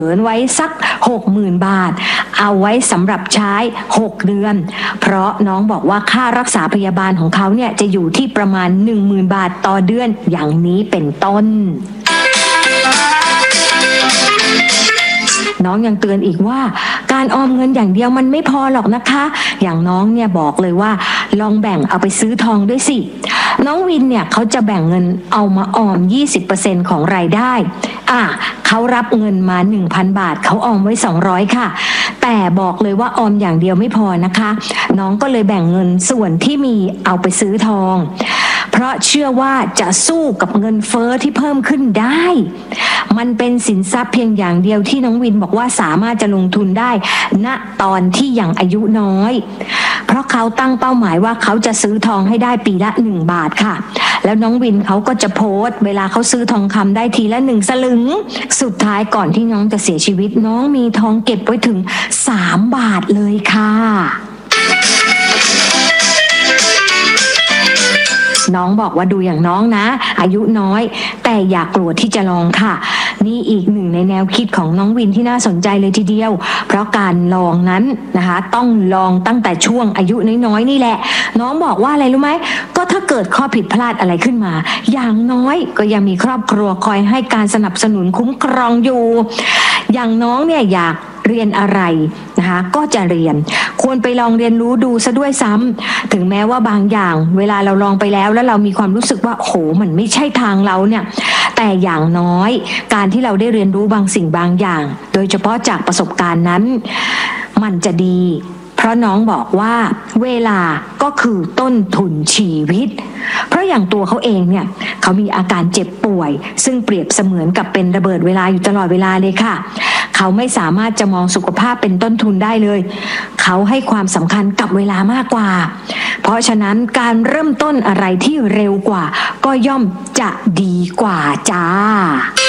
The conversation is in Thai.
ไว้สัก 60,000 บาทเอาไว้สำหรับใช้6เดือนเพราะน้องบอกว่าค่ารักษาพยาบาลของเขาเนี่ยจะอยู่ที่ประมาณ 10,000 บาทต่อเดือนอย่างนี้เป็นต้นน้องยังเตือนอีกว่าการออมเงินอย่างเดียวมันไม่พอหรอกนะคะอย่างน้องเนี่ยบอกเลยว่าลองแบ่งเอาไปซื้อทองด้วยสิน้องวินเนี่ยเขาจะแบ่งเงินเอามาออม 20% ของรายได้เขารับเงินมา 1,000 บาทเขาออมไว้200ค่ะแต่บอกเลยว่าออมอย่างเดียวไม่พอนะคะน้องก็เลยแบ่งเงินส่วนที่มีเอาไปซื้อทองเพราะเชื่อว่าจะสู้กับเงินเฟ้อที่เพิ่มขึ้นได้มันเป็นสินทรัพย์เพียงอย่างเดียวที่น้องวินบอกว่าสามารถจะลงทุนได้ณตอนที่ยังอายุน้อยเพราะเขาตั้งเป้าหมายว่าเขาจะซื้อทองให้ได้ปีละ1 บาทค่ะแล้วน้องวินเขาก็จะโพสต์เวลาเขาซื้อทองคำได้ทีละ1 สลึงสุดท้ายก่อนที่น้องจะเสียชีวิตน้องมีทองเก็บไว้ถึง3 บาทเลยค่ะน้องบอกว่าดูอย่างน้องนะอายุน้อยแต่อย่ากลัวที่จะลองค่ะนี่อีกหนึ่งในแนวคิดของน้องวินที่น่าสนใจเลยทีเดียวเพราะการลองนั้นนะคะต้องลองตั้งแต่ช่วงอายุน้อยๆนี่แหละน้องบอกว่าอะไรรู้ไหมก็ถ้าเกิดข้อผิดพลาดอะไรขึ้นมาอย่างน้อยก็ยังมีครอบครัวคอยให้การสนับสนุนคุ้มครองอยู่อย่างน้องเนี่ยอยากเรียนอะไรนะคะก็จะเรียนควรไปลองเรียนรู้ดูซะด้วยซ้ำถึงแม้ว่าบางอย่างเวลาเราลองไปแล้วเรามีความรู้สึกว่าโหมันไม่ใช่ทางเราเนี่ยแต่อย่างน้อยการที่เราได้เรียนรู้บางสิ่งบางอย่างโดยเฉพาะจากประสบการณ์นั้นมันจะดีเพราะน้องบอกว่าเวลาก็คือต้นทุนชีวิตเพราะอย่างตัวเขาเองเนี่ยเขามีอาการเจ็บป่วยซึ่งเปรียบเสมือนกับเป็นระเบิดเวลาอยู่ตลอดเวลาเลยค่ะเขาไม่สามารถจะมองสุขภาพเป็นต้นทุนได้เลยเขาให้ความสำคัญกับเวลามากกว่าเพราะฉะนั้นการเริ่มต้นอะไรที่เร็วกว่าก็ย่อมจะดีกว่าจ้า